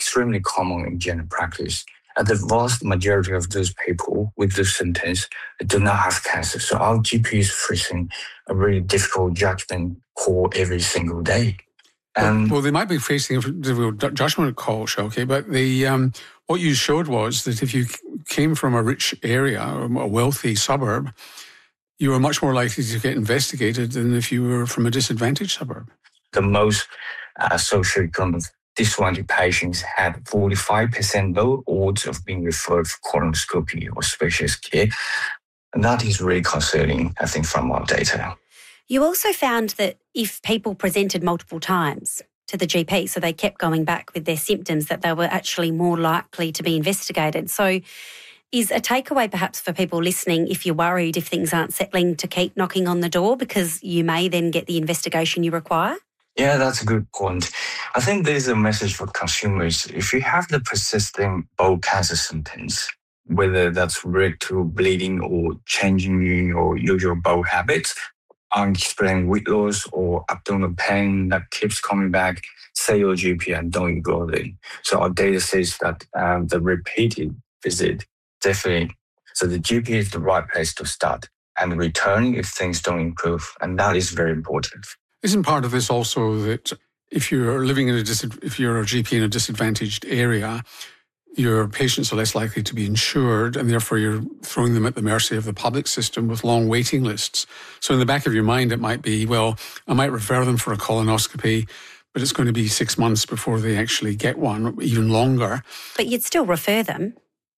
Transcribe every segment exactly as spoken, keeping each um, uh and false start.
extremely common in general practice. And the vast majority of those people with those symptoms do not have cancer. So our G P is facing a really difficult judgment call every single day. Um, well, well, they might be facing a difficult judgment call, Shalky, but the um, what you showed was that if you came from a rich area, or a wealthy suburb, you were much more likely to get investigated than if you were from a disadvantaged suburb. The most uh, socioeconomic disadvantaged patients had forty-five percent low odds of being referred for colonoscopy or specialist care. And that is really concerning, I think, from our data. You also found that if people presented multiple times to the G P, so they kept going back with their symptoms, that they were actually more likely to be investigated. So is a takeaway perhaps for people listening, if you're worried if things aren't settling, to keep knocking on the door because you may then get the investigation you require? Yeah, that's a good point. I think there's a message for consumers. If you have the persisting bowel cancer symptoms, whether that's rectal bleeding or changing in your usual bowel habits, unexplained weight loss or abdominal pain that keeps coming back, say your G P and don't ignore it. So our data says that um, the repeated visit, definitely. So the G P is the right place to start and return if things don't improve. And that is very important. Isn't part of this also that if you're living in a dis- if you're a G P in a disadvantaged area, your patients are less likely to be insured and therefore you're throwing them at the mercy of the public system with long waiting lists. So in the back of your mind, it might be, well, I might refer them for a colonoscopy, but it's going to be six months before they actually get one, even longer. But you'd still refer them.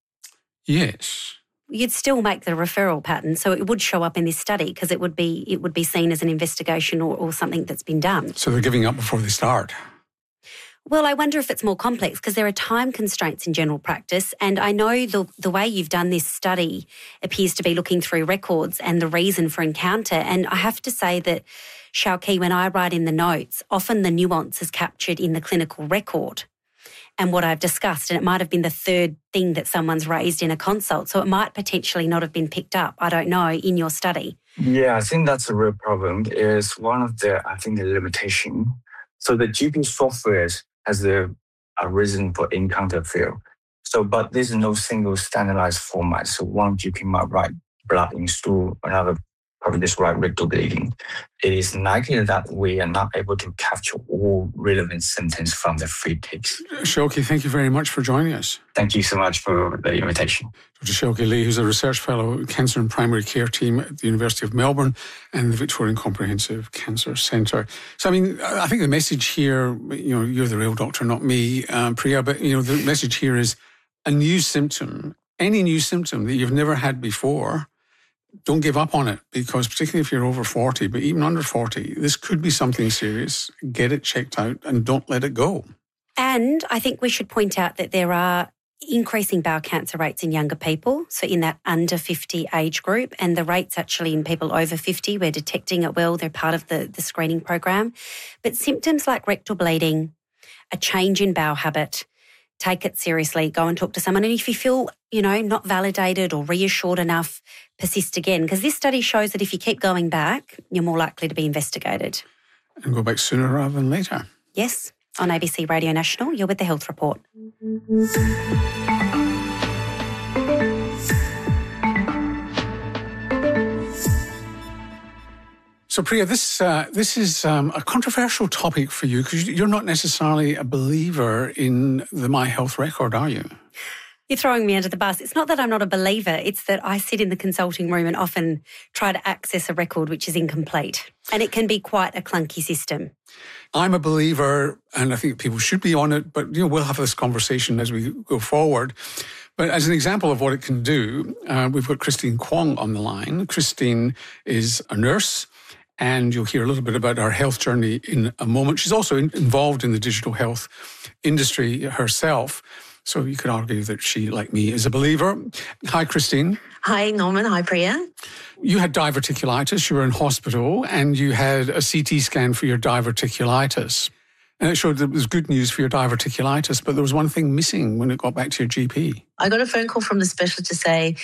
Yes. You'd still make the referral pattern, so it would show up in this study because it would be it would be seen as an investigation or, or something that's been done. So they're giving up before they start. Well, I wonder if it's more complex because there are time constraints in general practice, and I know the the way you've done this study appears to be looking through records and the reason for encounter. And I have to say that, Shalky, when I write in the notes, often the nuance is captured in the clinical record and what I've discussed, and it might have been the third thing that someone's raised in a consult. So it might potentially not have been picked up, I don't know, in your study. Yeah, I think that's a real problem. It's one of the, I think, the limitation. So the G P software has a, a reason for encounter field. So, but there's no single standardized format. So one G P might write blood in stool, another probably just write rectal bleeding. It is likely that we are not able to capture all relevant symptoms from the free ticks. Shalky, thank you very much for joining us. Thank you so much for the invitation. Doctor Shalky Lee, who's a research fellow at Cancer and Primary Care Team at the University of Melbourne and the Victorian Comprehensive Cancer Centre. So, I mean, I think the message here, you know, you're the real doctor, not me, um, Priya, but, you know, the message here is a new symptom, any new symptom that you've never had before, don't give up on it, because particularly if you're over forty, but even under forty, this could be something serious. Get it checked out and don't let it go. And I think we should point out that there are increasing bowel cancer rates in younger people, so in that under fifty age group, and the rates actually in people over fifty, we're detecting it well, they're part of the, the screening program. But symptoms like rectal bleeding, a change in bowel habit, take it seriously, go and talk to someone. And if you feel, you know, not validated or reassured enough, persist again. Because this study shows that if you keep going back, you're more likely to be investigated. And go back sooner rather than later. Yes. On A B C Radio National, you're with The Health Report. So, Priya, this uh, this is um, a controversial topic for you because you're not necessarily a believer in the My Health record, are you? You're throwing me under the bus. It's not that I'm not a believer. It's that I sit in the consulting room and often try to access a record which is incomplete. And it can be quite a clunky system. I'm a believer, and I think people should be on it, but you know, we'll have this conversation as we go forward. But as an example of what it can do, uh, we've got Christine Kwong on the line. Christine is a nurse, and you'll hear a little bit about her health journey in a moment. She's also in, involved in the digital health industry herself. So you could argue that she, like me, is a believer. Hi, Christine. Hi, Norman. Hi, Priya. You had diverticulitis. You were in hospital and you had a C T scan for your diverticulitis. And it showed that it was good news for your diverticulitis, but there was one thing missing when it got back to your G P. I got a phone call from the specialist to say,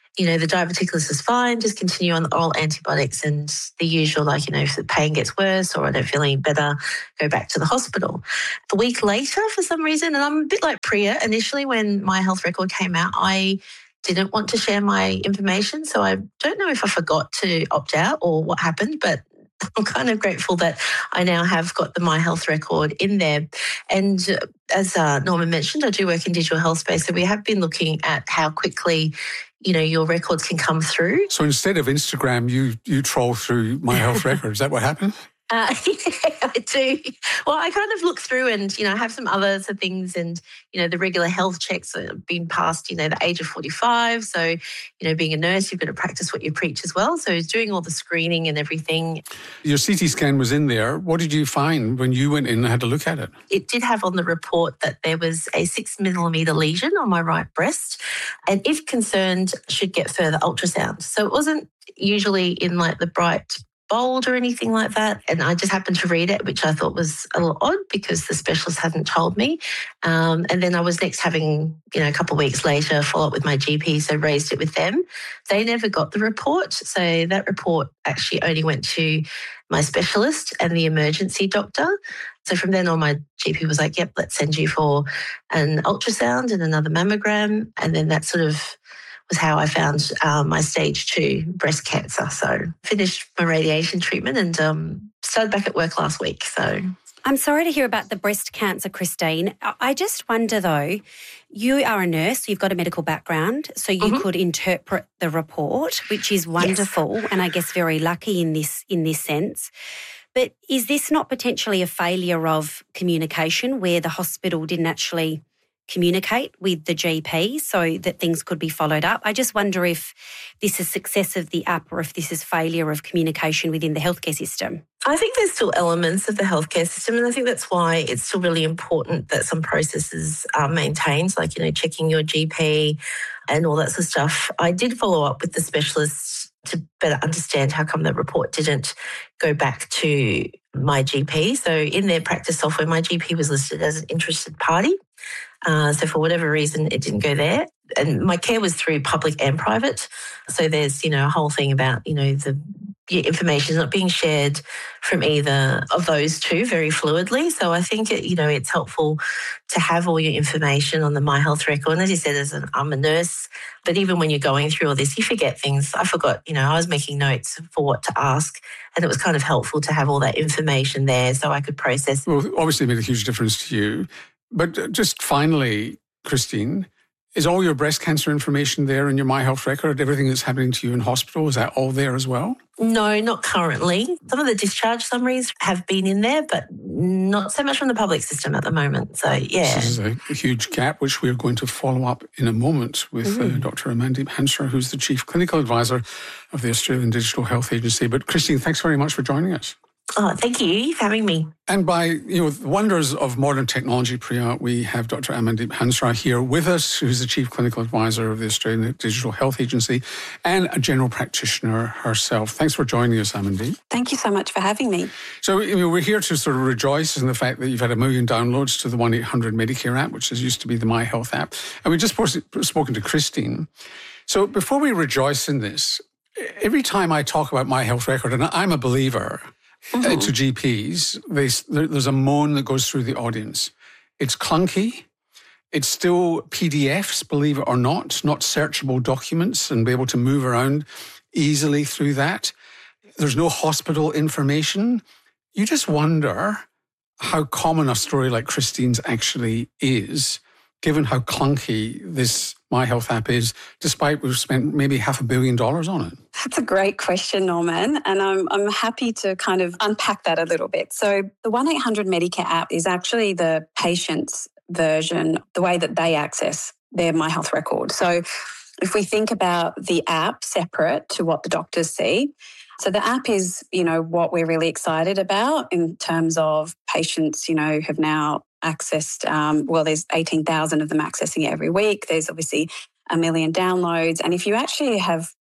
you know, the diverticulous is fine, just continue on the oral antibiotics and the usual, like, you know, if the pain gets worse or I don't feel any better, go back to the hospital. A week later, for some reason, and I'm a bit like Priya, initially when my health record came out, I didn't want to share my information. So I don't know if I forgot to opt out or what happened, but I'm kind of grateful that I now have got the My Health record in there. And as uh, Norman mentioned, I do work in digital health space, so we have been looking at how quickly, you know, your records can come through. So instead of Instagram, you you troll through My Health record. Is that what happened? Uh, yeah, I do. Well, I kind of look through and, you know, I have some other things and, you know, the regular health checks have been past, you know, the age of forty-five. So, you know, being a nurse, you've got to practice what you preach as well. So doing all the screening and everything. Your C T scan was in there. What did you find when you went in and had to look at it? It did have on the report that there was a six millimetre lesion on my right breast and if concerned should get further ultrasound. So it wasn't usually in like the bright bold or anything like that. And I just happened to read it, which I thought was a little odd because the specialist hadn't told me. Um, and then I was next having, you know, a couple of weeks later, follow up with my G P, so raised it with them. They never got the report. So that report actually only went to my specialist and the emergency doctor. So from then on, my G P was like, yep, let's send you for an ultrasound and another mammogram. And then that sort of was how I found um, my stage two breast cancer. So finished my radiation treatment and um, started back at work last week. So I'm sorry to hear about the breast cancer, Christine. I just wonder though, you are a nurse, you've got a medical background, so you mm-hmm. could interpret the report, which is wonderful yes. and I guess very lucky in this in this sense. But is this not potentially a failure of communication where the hospital didn't actually communicate with the G P so that things could be followed up? I just wonder if this is success of the app or if this is failure of communication within the healthcare system. I think there's still elements of the healthcare system, and I think that's why it's still really important that some processes are maintained, like, you know, checking your G P and all that sort of stuff. I did follow up with the specialists to better understand how come the report didn't go back to my G P. So in their practice software, my G P was listed as an interested party. Uh, so for whatever reason, it didn't go there. And my care was through public and private. So there's, you know, a whole thing about, you know, the your information is not being shared from either of those two very fluidly. So I think, it, you know, it's helpful to have all your information on the My Health record. And as you said, as an, I'm a nurse, but even when you're going through all this, you forget things. I forgot, you know, I was making notes for what to ask, and it was kind of helpful to have all that information there so I could process. Well, obviously it made a huge difference to you. But just finally, Christine, is all your breast cancer information there in your My Health record? Everything that's happening to you in hospital, is that all there as well? No, not currently. Some of the discharge summaries have been in there, but not so much from the public system at the moment. So, yeah. This is a, a huge gap, which we're going to follow up in a moment with mm-hmm. uh, Doctor Amandeep Hansraj, who's the Chief Clinical Advisor of the Australian Digital Health Agency. But Christine, thanks very much for joining us. Oh, thank you for having me. And by, you know, the wonders of modern technology, Priya, we have Doctor Amandeep Hansraj here with us, who's the Chief Clinical Advisor of the Australian Digital Health Agency and a general practitioner herself. Thanks for joining us, Amandeep. Thank you so much for having me. So, you know, we're here to sort of rejoice in the fact that you've had a million downloads to the one eight hundred Medicare app, which is used to be the My Health app. And we just spoken to Christine. So before we rejoice in this, every time I talk about My Health record, and I'm a believer, Mm-hmm. Uh, to G Ps, they, there, there's a moan that goes through the audience. It's clunky. It's still P D Fs, believe it or not, not searchable documents, and be able to move around easily through that. There's no hospital information. You just wonder how common a story like Christine's actually is, given how clunky this My Health app is, despite we've spent maybe half a billion dollars on it? That's a great question, Norman, and I'm I'm happy to kind of unpack that a little bit. So the one eight hundred Medicare app is actually the patient's version, the way that they access their My Health record. So if we think about the app separate to what the doctors see, so the app is, you know, what we're really excited about in terms of patients, you know, have now accessed, um, well, there's eighteen thousand of them accessing it every week. There's obviously a million downloads. And if you actually have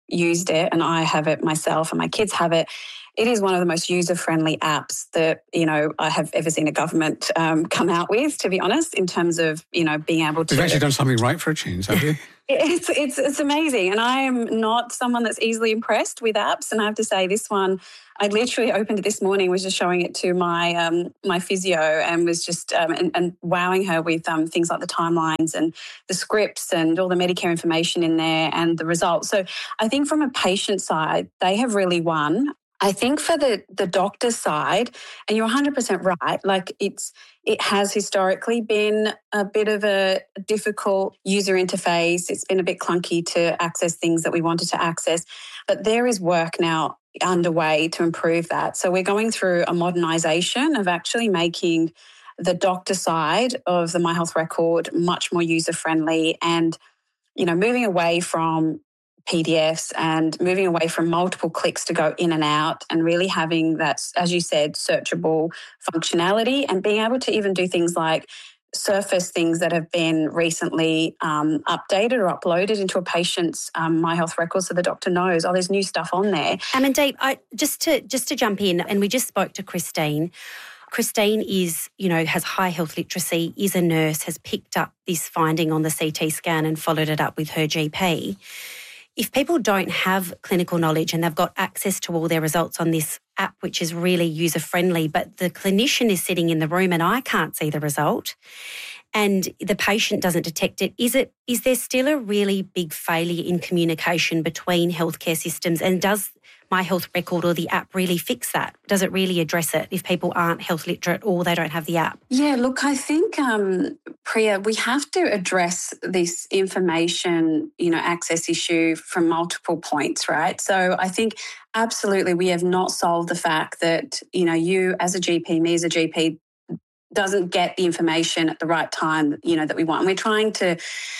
used it, and I have it myself and my kids have it. It is one of the most user-friendly apps that, you know, I have ever seen a government um, come out with, to be honest, in terms of, you know, being able to... You've actually done something right for a change, have you? It's, it's, it's amazing. And I am not someone that's easily impressed with apps. And I have to say this one, I literally opened it this morning, was just showing it to my um, my physio and was just um, and, and wowing her with um, things like the timelines and the scripts and all the Medicare information in there and the results. So I think from a patient side, they have really won. I think for the, the doctor side, and you're one hundred percent right, like it's it has historically been a bit of a difficult user interface. It's been a bit clunky to access things that we wanted to access, but there is work now underway to improve that. So we're going through a modernisation of actually making the doctor side of the My Health Record much more user-friendly and, you know, moving away from P D Fs and moving away from multiple clicks to go in and out and really having that, as you said, searchable functionality and being able to even do things like surface things that have been recently um, updated or uploaded into a patient's um, My Health Record so the doctor knows, oh, there's new stuff on there. Amandeep, I, just to just to jump in, and we just spoke to Christine. Christine is, you know, has high health literacy, is a nurse, has picked up this finding on the C T scan and followed it up with her G P. If people don't have clinical knowledge and they've got access to all their results on this app, which is really user-friendly, but the clinician is sitting in the room and I can't see the result and the patient doesn't detect it, is it is there still a really big failure in communication between healthcare systems, and does My Health Record or the app really fix that? Does it really address it if people aren't health literate or they don't have the app? Yeah, look, I think, um, Priya, we have to address this information, you know, access issue from multiple points, right? So I think absolutely we have not solved the fact that, you know, you as a G P, me as a G P, doesn't get the information at the right time, you know, that we want. And we're trying to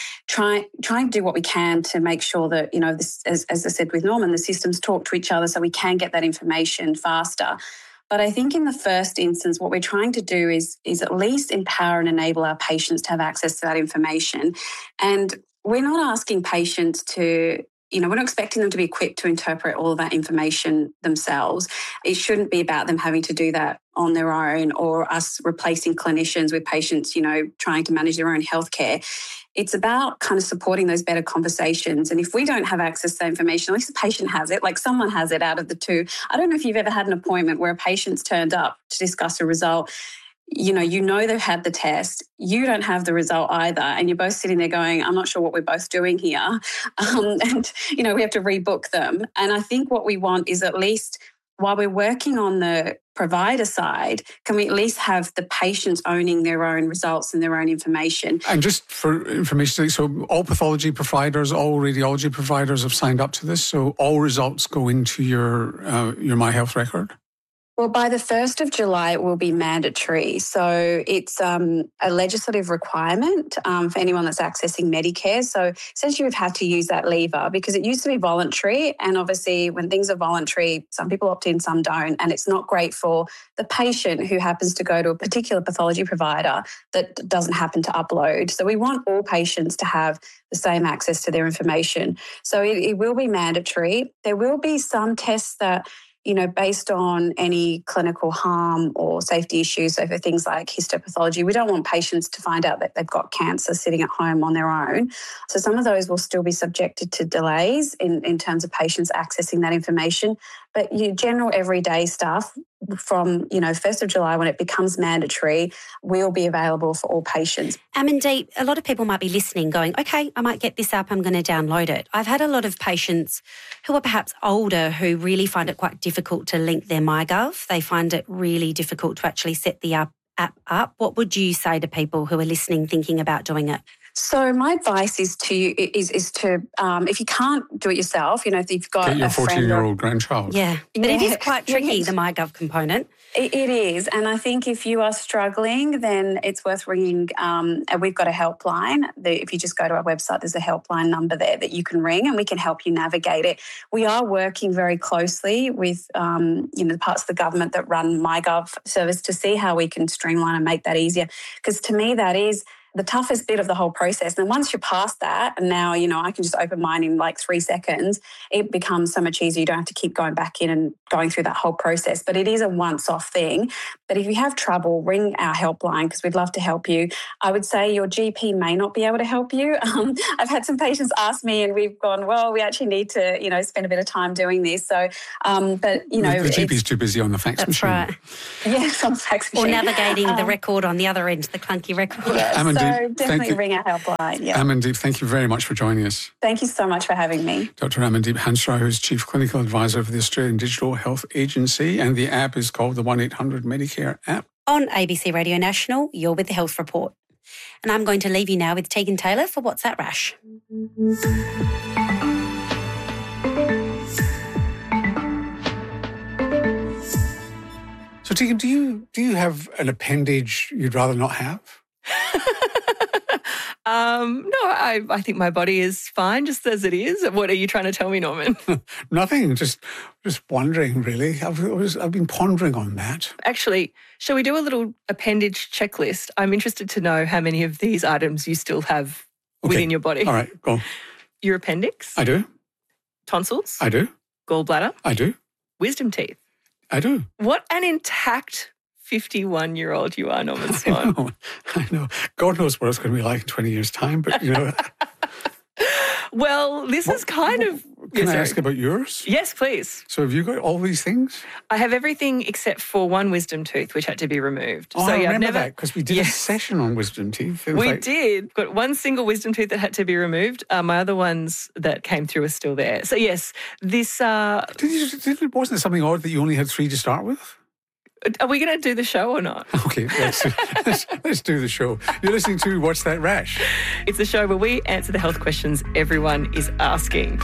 try try and do what we can to make sure that, you know, this, as, as I said with Norman, the systems talk to each other so we can get that information faster. But I think in the first instance, what we're trying to do is, is at least empower and enable our patients to have access to that information. And we're not asking patients to, you know, we're not expecting them to be equipped to interpret all of that information themselves. It shouldn't be about them having to do that on their own or us replacing clinicians with patients, you know, trying to manage their own healthcare. It's about kind of supporting those better conversations. And if we don't have access to that information, at least the patient has it, like someone has it out of the two. I don't know if you've ever had an appointment where a patient's turned up to discuss a result. You know, you know they've had the test, you don't have the result either, and you're both sitting there going, I'm not sure what we're both doing here. Um, and, you know, we have to rebook them. And I think what we want is at least while we're working on the provider side, can we at least have the patients owning their own results and their own information? And just for information, so all pathology providers, all radiology providers have signed up to this, so all results go into your uh, your My Health Record? Well, by the first of July, it will be mandatory. So it's um, a legislative requirement um, for anyone that's accessing Medicare. So essentially, we've had to use that lever because it used to be voluntary. And obviously, when things are voluntary, some people opt in, some don't. And it's not great for the patient who happens to go to a particular pathology provider that doesn't happen to upload. So we want all patients to have the same access to their information. So it, it will be mandatory. There will be some tests that, you know, based on any clinical harm or safety issues, so for things like histopathology, we don't want patients to find out that they've got cancer sitting at home on their own. So some of those will still be subjected to delays in, in terms of patients accessing that information. But your general everyday stuff from, you know, first of July when it becomes mandatory will be available for all patients. Amandeep, a lot of people might be listening going, okay, I might get this app, I'm going to download it. I've had a lot of patients who are perhaps older who really find it quite difficult to link their MyGov. They find it really difficult to actually set the app up. What would you say to people who are listening thinking about doing it? So my advice is to is is to um, if you can't do it yourself, you know, if you've got get your a fourteen-year-old grandchild. Yeah, but yeah. it is quite tricky, Yeah. the MyGov component. It, it is, and I think if you are struggling, then it's worth ringing. Um, and we've got a helpline. The, if you just go to our website, there's a helpline number there that you can ring, and we can help you navigate it. We are working very closely with um, you know the parts of the government that run MyGov service to see how we can streamline and make that easier. Because to me, that is the toughest bit of the whole process. And once you're past that, and now, you know, I can just open mine in like three seconds, it becomes so much easier. You don't have to keep going back in and going through that whole process. But it is a once-off thing. But if you have trouble, ring our helpline because we'd love to help you. I would say your G P may not be able to help you. Um, I've had some patients ask me and we've gone, well, we actually need to, you know, spend a bit of time doing this. So, um, but, you know. The, the G P's too busy on the fax that's machine. Right. Yes, on the fax machine. Or navigating um, the record on the other end, the clunky record. Yeah, Amandeep, so definitely you. ring our helpline. Yeah. Amandeep, thank you very much for joining us. Thank you so much for having me. Doctor Amandeep Hansrao, who's Chief Clinical Advisor for the Australian Digital Health Agency, and the app is called the one eight hundred Medicare app. On A B C Radio National, you're with the Health Report. And I'm going to leave you now with Tegan Taylor for What's That Rash? So, Tegan, do you do you have an appendage you'd rather not have? um, no, I, I think my body is fine just as it is. What are you trying to tell me, Norman? Nothing, just just wondering, really. I've, always, I've been pondering on that. Actually, shall we do a little appendage checklist? I'm interested to know how many of these items you still have Okay. within your body. All right, go. Your appendix? I do. Tonsils? I do. Gallbladder? I do. Wisdom teeth? I do. What an intact fifty-one-year-old you are, Norman Swan. I know. I know. God knows what it's going to be like in twenty years' time, but, you know. Well, this What- is kind of... Can Yeah, I sorry. ask about yours? Yes, please. So have you got all these things? I have everything except for one wisdom tooth, which had to be removed. Oh, so I yeah, I've remember never, that because we did Yes. a session on wisdom teeth. In We fact, did. Got one single wisdom tooth that had to be removed. Uh, my other ones that came through are still there. So yes, this. Uh, Did you, did, wasn't it something odd that you only had three to start with? are we going to do the show or not? Okay, let's, let's, let's do the show. You're listening to What's That Rash? It's the show where we answer the health questions everyone is asking.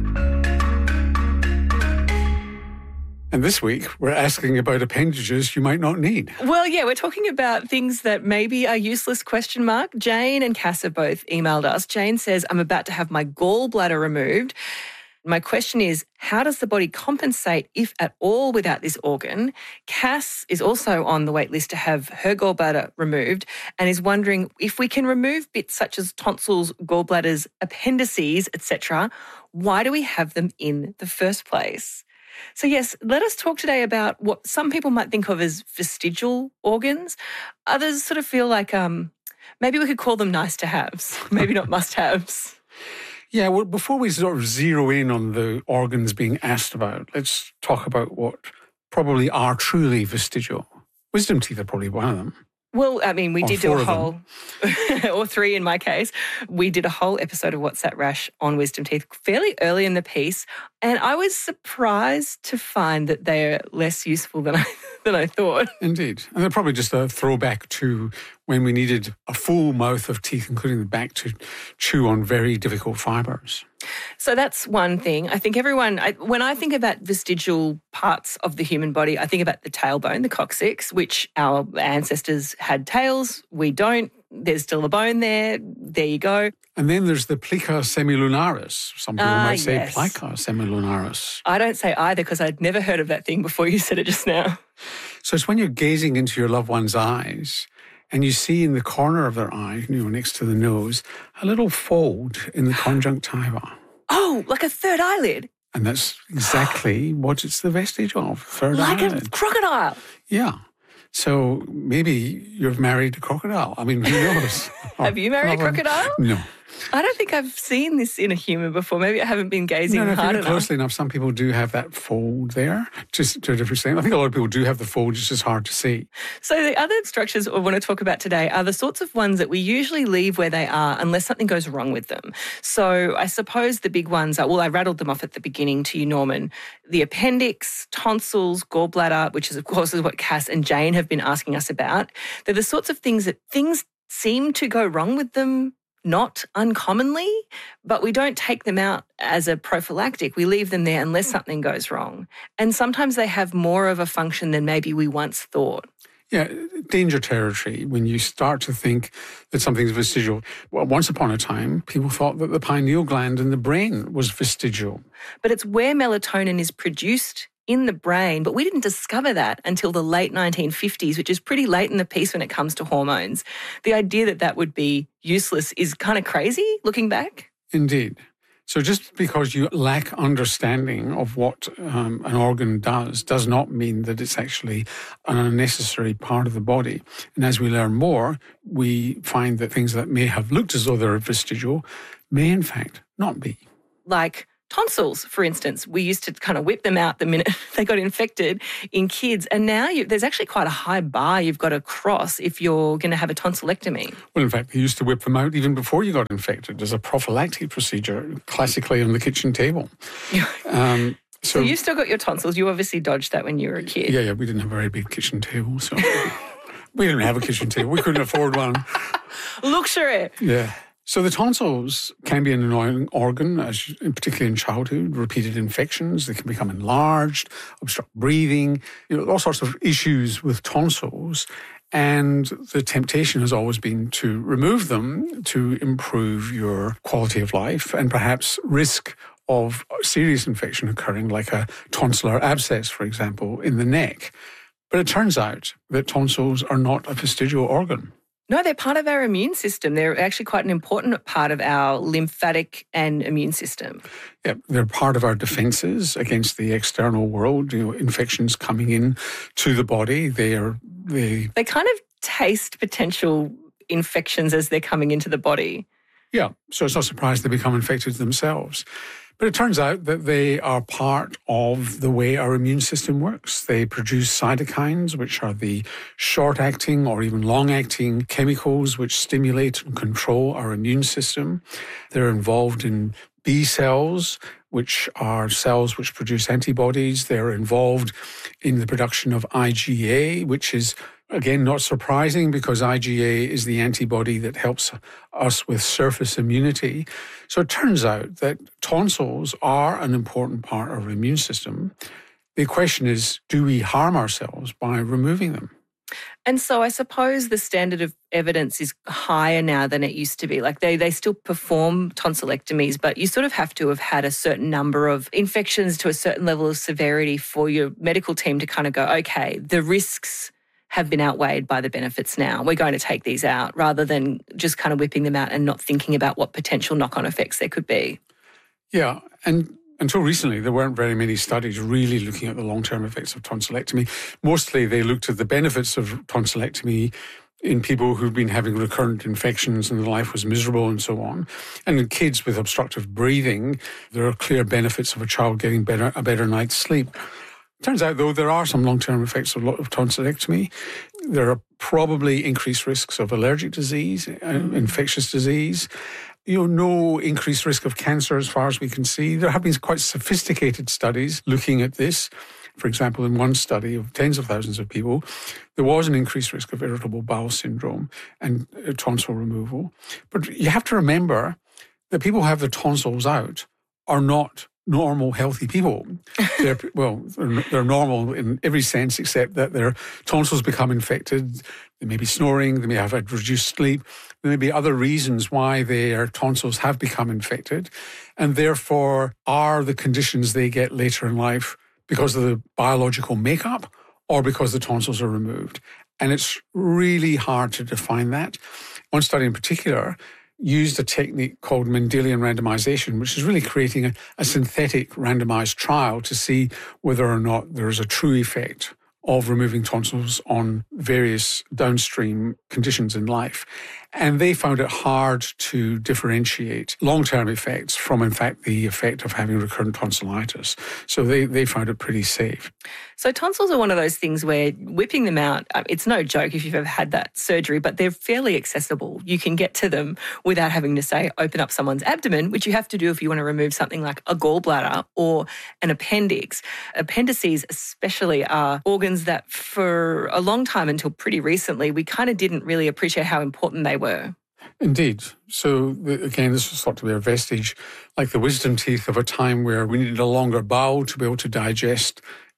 And this week, we're asking about appendages you might not need. Well, yeah, we're talking about things that maybe are useless, question mark. Jane and Cass have both emailed us. Jane says, I'm about to have my gallbladder removed. My question is, how does the body compensate, if at all, without this organ? Cass is also on the wait list to have her gallbladder removed and is wondering if we can remove bits such as tonsils, gallbladders, appendices, et cetera, why do we have them in the first place? So yes, let us talk today about what some people might think of as vestigial organs. Others sort of feel like um, maybe we could call them nice to haves, maybe not must haves. Yeah, well, before we sort of zero in on the organs being asked about, let's talk about what probably are truly vestigial. Wisdom teeth are probably one of them. Well, I mean, we Or did do four a of whole, or three in my case, we did a whole episode of What's That Rash on wisdom teeth fairly early in the piece. And I was surprised to find that they're less useful than I, than I thought. Indeed. And they're probably just a throwback to when we needed a full mouth of teeth, including the back, to chew on very difficult fibres. So that's one thing. I think everyone, I, when I think about vestigial parts of the human body, I think about the tailbone, the coccyx, which our ancestors had tails. We don't. There's still a bone there. There you go. And then there's the plica semilunaris. Some people Ah, might say yes. plica semilunaris. I don't say either because I'd never heard of that thing before you said it just now. So it's when you're gazing into your loved one's eyes and you see in the corner of their eye, you know, next to the nose, a little fold in the conjunctiva. Oh, like a third eyelid? And that's exactly what it's the vestige of, third Like eyelid. a crocodile? Yeah. So maybe you've married a crocodile. I mean, who knows? Have you married a Or- crocodile? No. I don't think I've seen this in a human before. Maybe I haven't been gazing No, no, if you hard look enough. closely enough, some people do have that fold there, just to a different extent. I think a lot of people do have the fold, it's just hard to see. So the other structures I want to talk about today are the sorts of ones that we usually leave where they are unless something goes wrong with them. So I suppose the big ones are, well, I rattled them off at the beginning to you, Norman, the appendix, tonsils, gallbladder, which is, of course, is what Cass and Jane have been asking us about. They're the sorts of things that things seem to go wrong with them, not uncommonly, but we don't take them out as a prophylactic. We leave them there unless something goes wrong. And sometimes they have more of a function than maybe we once thought. Yeah, danger territory when you start to think that something's vestigial. Well, once upon a time, people thought that the pineal gland in the brain was vestigial. But it's where melatonin is produced in the brain, but we didn't discover that until the late nineteen fifties, which is pretty late in the piece when it comes to hormones. The idea that that would be useless is kind of crazy looking back. Indeed. So just because you lack understanding of what um, an organ does, does not mean that it's actually an unnecessary part of the body. And as we learn more, we find that things that may have looked as though they're vestigial may in fact not be. Like tonsils, for instance. We used to kind of whip them out the minute they got infected in kids. And now you, there's actually quite a high bar you've got to cross if you're going to have a tonsillectomy. Well, in fact, they used to whip them out even before you got infected as a prophylactic procedure, classically on the kitchen table. um, so, so you've still got your tonsils. You obviously dodged that when you were a kid. Yeah, yeah. We didn't have a very big kitchen table, so we didn't have a kitchen table. We couldn't afford one. Luxury. Yeah. So the tonsils can be an annoying organ, as particularly in childhood. Repeated infections, they can become enlarged, obstruct breathing, you know, all sorts of issues with tonsils. And the temptation has always been to remove them to improve your quality of life and perhaps risk of serious infection occurring, like a tonsillar abscess, for example, in the neck. But it turns out that tonsils are not a vestigial organ. No, they're part of our immune system. They're actually quite an important part of our lymphatic and immune system. Yeah, they're part of our defences against the external world, you know, infections coming in to the body. They are they They kind of taste potential infections as they're coming into the body. Yeah, so it's not surprised they become infected themselves. But it turns out that they are part of the way our immune system works. They produce cytokines, which are the short-acting or even long-acting chemicals which stimulate and control our immune system. They're involved in B cells, which are cells which produce antibodies. They're involved in the production of I G A, which is, again, not surprising because I G A is the antibody that helps us with surface immunity. So it turns out that tonsils are an important part of our immune system. The question is, do we harm ourselves by removing them? And so I suppose the standard of evidence is higher now than it used to be. Like they, they still perform tonsillectomies, but you sort of have to have had a certain number of infections to a certain level of severity for your medical team to kind of go, okay, the risks have been outweighed by the benefits now. We're going to take these out rather than just kind of whipping them out and not thinking about what potential knock-on effects there could be. Yeah, and until recently, there weren't very many studies really looking at the long-term effects of tonsillectomy. Mostly they looked at the benefits of tonsillectomy in people who've been having recurrent infections and their life was miserable and so on. And in kids with obstructive breathing, there are clear benefits of a child getting better a better night's sleep. Turns out, though, there are some long-term effects of tonsillectomy. There are probably increased risks of allergic disease, uh, infectious disease. You know, no increased risk of cancer as far as we can see. There have been quite sophisticated studies looking at this. For example, in one study of tens of thousands of people, there was an increased risk of irritable bowel syndrome and uh, tonsil removal. But you have to remember that people who have their tonsils out are not normal, healthy people. They're, well, they're, they're normal in every sense except that their tonsils become infected. They may be snoring, they may have had reduced sleep. There may be other reasons why their tonsils have become infected and therefore are the conditions they get later in life because of the biological makeup or because the tonsils are removed. And it's really hard to define that. One study in particular used a technique called Mendelian randomization, which is really creating a, a synthetic randomized trial to see whether or not there is a true effect of removing tonsils on various downstream conditions in life. And they found it hard to differentiate long-term effects from, in fact, the effect of having recurrent tonsillitis. So they, they found it pretty safe. So tonsils are one of those things where whipping them out, it's no joke if you've ever had that surgery, but they're fairly accessible. You can get to them without having to, say, open up someone's abdomen, which you have to do if you want to remove something like a gallbladder or an appendix. Appendices especially are organs that for a long time until pretty recently, we kind of didn't really appreciate how important they were. Indeed. So, again, this was thought to be a vestige, like the wisdom teeth of a time where we needed a longer bowel to be able to digest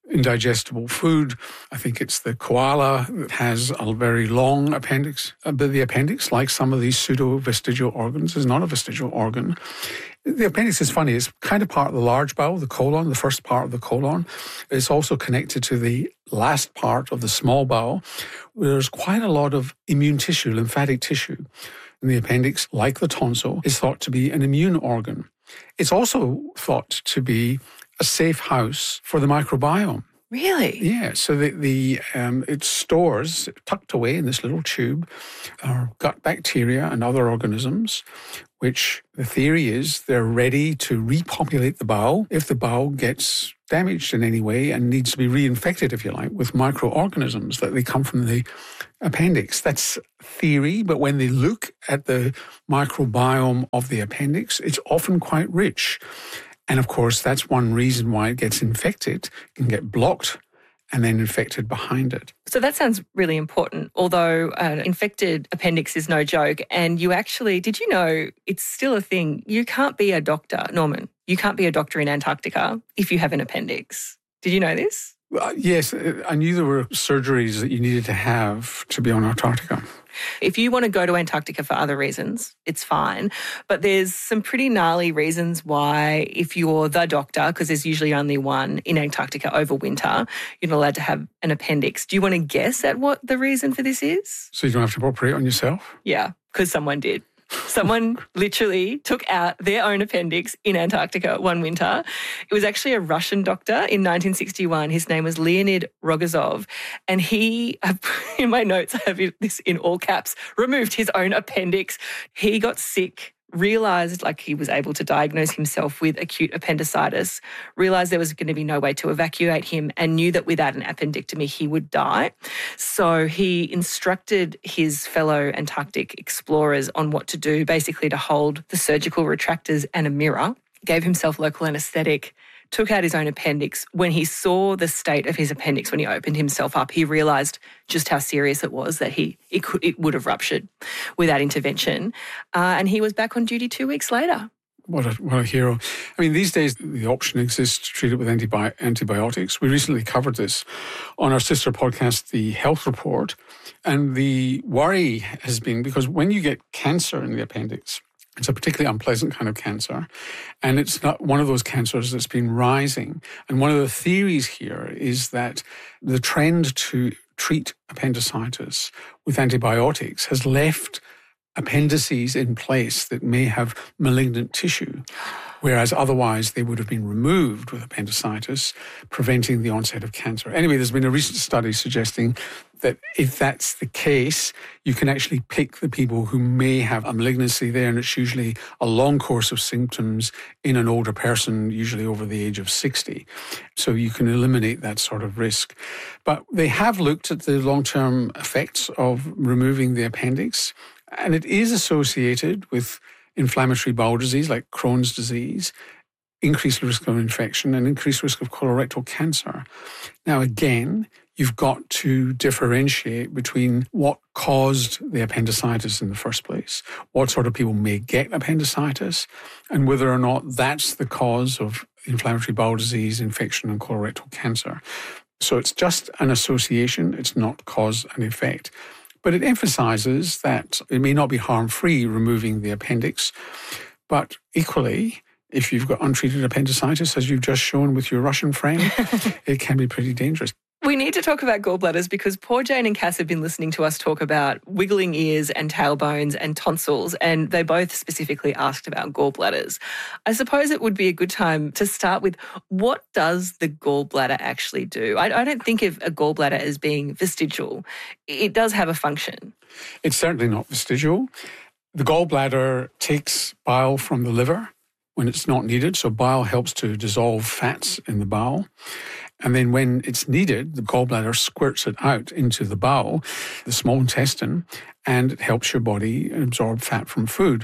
indigestible food. I think it's the koala that has a very long appendix. But the appendix, like some of these pseudo-vestigial organs, is not a vestigial organ. The appendix is funny. It's kind of part of the large bowel, the colon, the first part of the colon. It's also connected to the last part of the small bowel. There's quite a lot of immune tissue, lymphatic tissue. And the appendix, like the tonsil, is thought to be an immune organ. It's also thought to be a safe house for the microbiome. Really? Yeah. So the, the um, it stores, tucked away in this little tube, our gut bacteria and other organisms, which the theory is they're ready to repopulate the bowel if the bowel gets damaged in any way and needs to be reinfected, if you like, with microorganisms that they come from the appendix. That's theory, but when they look at the microbiome of the appendix, it's often quite rich. And of course, that's one reason why it gets infected. It can get blocked and then infected behind it. So that sounds really important, although an infected appendix is no joke. And you actually, did you know it's still a thing? You can't be a doctor, Norman. You can't be a doctor in Antarctica if you have an appendix. Did you know this? Uh, yes, I knew there were surgeries that you needed to have to be on Antarctica. If you want to go to Antarctica for other reasons, it's fine. But there's some pretty gnarly reasons why, if you're the doctor, because there's usually only one in Antarctica over winter, you're not allowed to have an appendix. Do you want to guess at what the reason for this is? So you don't have to operate on yourself? Yeah, because someone did. Someone literally took out their own appendix in Antarctica one winter. It was actually a Russian doctor in nineteen sixty-one. His name was Leonid Rogozov. And he, in my notes, I have this in all caps, removed his own appendix. He got sick, realised like he was able to diagnose himself with acute appendicitis, realised there was going to be no way to evacuate him and knew that without an appendectomy he would die. So he instructed his fellow Antarctic explorers on what to do, basically to hold the surgical retractors and a mirror, gave himself local anaesthetic, took out his own appendix. When he saw the state of his appendix, when he opened himself up, he realised just how serious it was, that he it could it would have ruptured without intervention. Uh, and he was back on duty two weeks later. What a, what a hero. I mean, these days the option exists to treat it with antibi- antibiotics. We recently covered this on our sister podcast, The Health Report. And the worry has been because when you get cancer in the appendix, it's a particularly unpleasant kind of cancer, and it's not one of those cancers that's been rising. And one of the theories here is that the trend to treat appendicitis with antibiotics has left appendices in place that may have malignant tissue, whereas otherwise they would have been removed with appendicitis, preventing the onset of cancer. Anyway, there's been a recent study suggesting that if that's the case, you can actually pick the people who may have a malignancy there, and it's usually a long course of symptoms in an older person, usually over the age of sixty. So you can eliminate that sort of risk. But they have looked at the long-term effects of removing the appendix, and it is associated with inflammatory bowel disease like Crohn's disease, increased risk of infection, and increased risk of colorectal cancer. Now, again, you've got to differentiate between what caused the appendicitis in the first place, what sort of people may get appendicitis, and whether or not that's the cause of inflammatory bowel disease, infection, and colorectal cancer. So it's just an association, it's not cause and effect. But it emphasizes that it may not be harm-free removing the appendix, but equally, if you've got untreated appendicitis, as you've just shown with your Russian friend, it can be pretty dangerous. We need to talk about gallbladders because poor Jane and Cass have been listening to us talk about wiggling ears and tailbones and tonsils, and they both specifically asked about gallbladders. I suppose it would be a good time to start with, what does the gallbladder actually do? I, I don't think of a gallbladder as being vestigial. It does have a function. It's certainly not vestigial. The gallbladder takes bile from the liver when it's not needed, so bile helps to dissolve fats in the bowel. And then when it's needed, the gallbladder squirts it out into the bowel, the small intestine, and it helps your body absorb fat from food.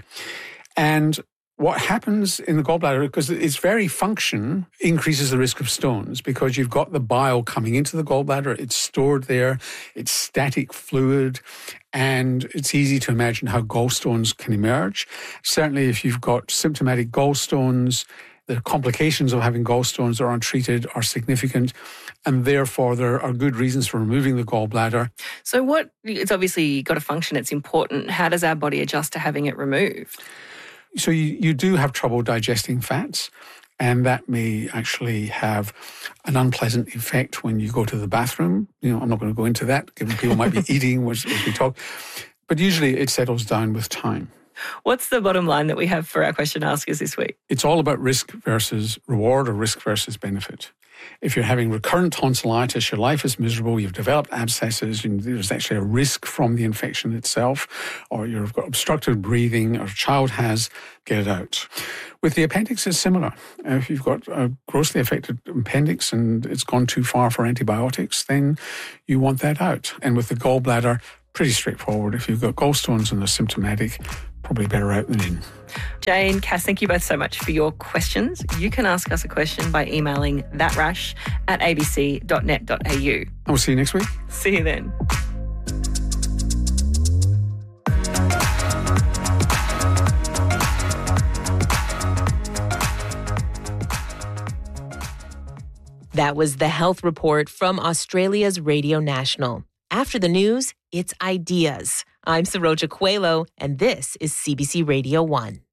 And what happens in the gallbladder, because its very function increases the risk of stones, because you've got the bile coming into the gallbladder, it's stored there, it's static fluid, and it's easy to imagine how gallstones can emerge. Certainly if you've got symptomatic gallstones, The complications of having gallstones that are untreated are significant, and therefore there are good reasons for removing the gallbladder. So what, it's obviously got to function, it's important. How does our body adjust to having it removed? So you, you do have trouble digesting fats, and that may actually have an unpleasant effect when you go to the bathroom. You know, I'm not going to go into that, given people might be eating as, as we talk. But usually it settles down with time. What's the bottom line that we have for our question askers this week? It's all about risk versus reward or risk versus benefit. If you're having recurrent tonsillitis, your life is miserable, you've developed abscesses, and there's actually a risk from the infection itself, or you've got obstructed breathing, or a child has, get it out. With the appendix, it's similar. If you've got a grossly affected appendix and it's gone too far for antibiotics, then you want that out. And with the gallbladder, pretty straightforward. If you've got gallstones and they're symptomatic, probably better out than in. Jane, Cass, thank you both so much for your questions. You can ask us a question by emailing thatrash at a b c dot net dot a u. I will see you next week. See you then. That was the Health Report from Australia's Radio National. After the news, it's ideas. I'm Saroja Coelho, and this is C B C Radio one.